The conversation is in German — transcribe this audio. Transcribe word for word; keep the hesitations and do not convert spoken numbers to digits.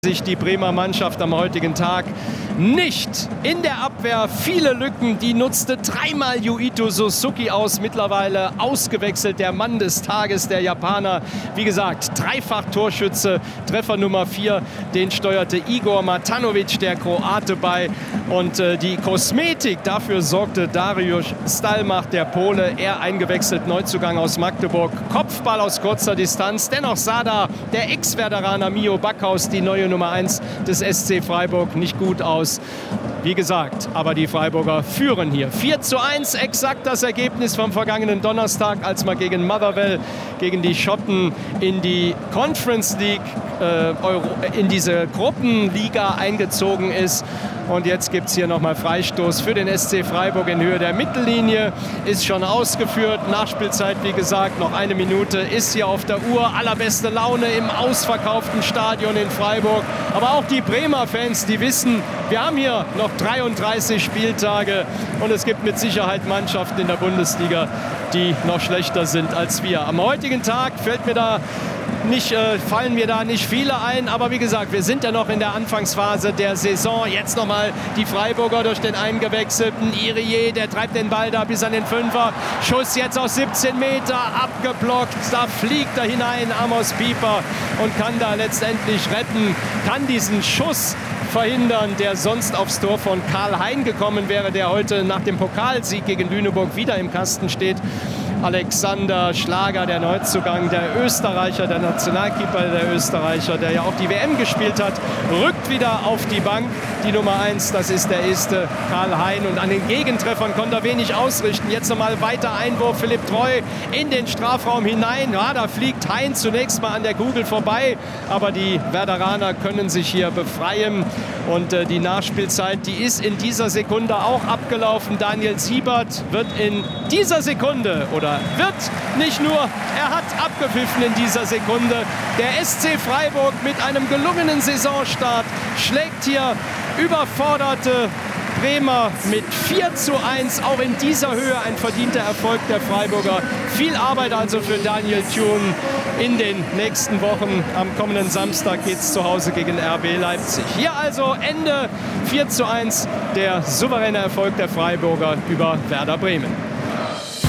sich die Bremer Mannschaft am heutigen Tag nicht. In der Abwehr viele Lücken, die nutzte dreimal Yuito Suzuki aus, mittlerweile ausgewechselt, der Mann des Tages, der Japaner. Wie gesagt, Dreifach-Torschütze, Treffer Nummer vier, den steuerte Igor Matanovic, der Kroate, bei. Und äh, die Kosmetik, dafür sorgte Dariusz Stalmach, der Pole, er eingewechselt, Neuzugang aus Magdeburg. Kopfball aus kurzer Distanz, dennoch sah da der Ex-Werderaner Mio Backhaus, die neue Nummer eins des S C Freiburg, nicht gut aus. Wie gesagt, aber die Freiburger führen hier. vier zu eins, exakt das Ergebnis vom vergangenen Donnerstag, als man gegen Motherwell, gegen die Schotten in die Conference League, äh, Euro, in diese Gruppenliga eingezogen ist. Und jetzt gibt es hier nochmal Freistoß für den S C Freiburg in Höhe der Mittellinie. Ist schon ausgeführt. Nachspielzeit, wie gesagt, noch eine Minute ist hier auf der Uhr. Allerbeste Laune im ausverkauften Stadion in Freiburg. Aber auch die Bremer Fans, die wissen, wir haben hier noch dreiunddreißig Spieltage. Und es gibt mit Sicherheit Mannschaften in der Bundesliga, die noch schlechter sind als wir. Am heutigen Tag fällt mir da Nicht, äh, fallen mir da nicht viele ein, aber wie gesagt, wir sind ja noch in der Anfangsphase der Saison. Jetzt nochmal die Freiburger durch den eingewechselten Irie, der treibt den Ball da bis an den Fünfer. Schuss jetzt aus siebzehn Meter, abgeblockt, da fliegt er hinein, Amos Pieper, und kann da letztendlich retten, kann diesen Schuss verhindern, der sonst aufs Tor von Karl Hein gekommen wäre, der heute nach dem Pokalsieg gegen Lüneburg wieder im Kasten steht. Alexander Schlager, der Neuzugang, der Österreicher, der Nationalkeeper der Österreicher, der ja auch die W M gespielt hat, rückt wieder auf die Bank. Die Nummer eins, das ist der erste Karl Hein. Und an den Gegentreffern konnte er wenig ausrichten. Jetzt nochmal weiter Einwurf, Philipp Treu in den Strafraum hinein. Ja, da fliegt Hein zunächst mal an der Kugel vorbei. Aber die Werderaner können sich hier befreien. Und äh, die Nachspielzeit, die ist in dieser Sekunde auch abgelaufen. Daniel Siebert wird in dieser Sekunde, oder wird nicht nur, er hat abgepfiffen in dieser Sekunde. Der S C Freiburg mit einem gelungenen Saisonstart schlägt hier überforderte Bremer mit vier zu eins, auch in dieser Höhe ein verdienter Erfolg der Freiburger. Viel Arbeit also für Daniel Thun in den nächsten Wochen. Am kommenden Samstag geht es zu Hause gegen R B Leipzig. Hier also Ende vier zu eins, der souveräne Erfolg der Freiburger über Werder Bremen.